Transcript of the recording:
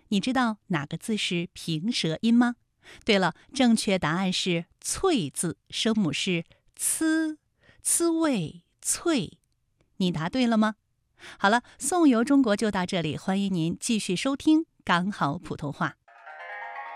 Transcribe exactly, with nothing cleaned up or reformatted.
你知道哪个字是平舌音吗？对了，正确答案是脆字，声母是呲，滋味脆。你答对了吗？好了，送游中国就到这里，欢迎您继续收听刚好普通话。